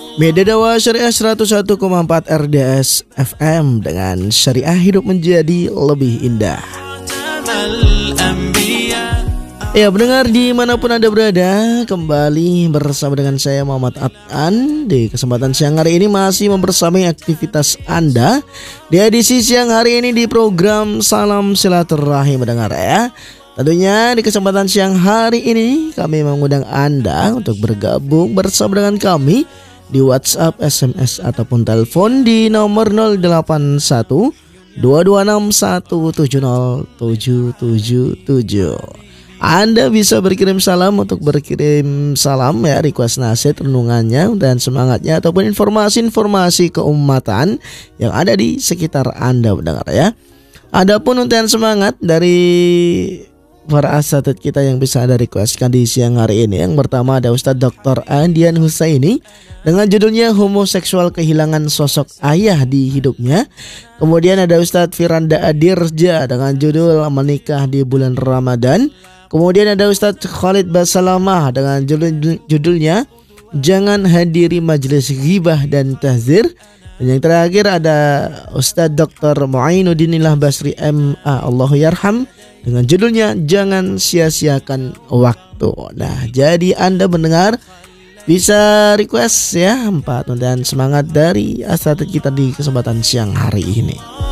Media Dakwah Syariah 101,4 RDS FM dengan syariah hidup menjadi lebih indah. Ya, pendengar dimanapun Anda berada, kembali bersama dengan saya Muhammad Adnan. Di kesempatan siang hari ini masih membersamai aktivitas Anda di edisi siang hari ini di program Salam Silaturahim, pendengar ya. Tentunya di kesempatan siang hari ini kami mengundang Anda untuk bergabung bersama dengan kami di WhatsApp, SMS ataupun telepon di nomor 081 226 170 777. Anda bisa berkirim salam ya, request nasihat, renungannya dan semangatnya ataupun informasi-informasi keumatan yang ada di sekitar Anda, mendengar ya. Adapun untayan semangat dari para asatid kita yang bisa Anda requestkan di siang hari ini, yang pertama ada Ustadz Dr. Andian Husaini dengan judulnya Homoseksual Kehilangan Sosok Ayah di Hidupnya. Kemudian ada Ustadz Firanda Adirja dengan judul Menikah di Bulan Ramadan. Kemudian ada Ustadz Khalid Basalamah dengan judulnya Jangan Hadiri Majelis Ghibah dan Tahzir. Dan yang terakhir ada Ustadz Dr. Muainuddinillah Basri MA Allahu Yarham dengan judulnya Jangan Sia-siakan Waktu. Nah, jadi Anda mendengar bisa request ya 4 dan semangat dari asatid kita di kesempatan siang hari ini.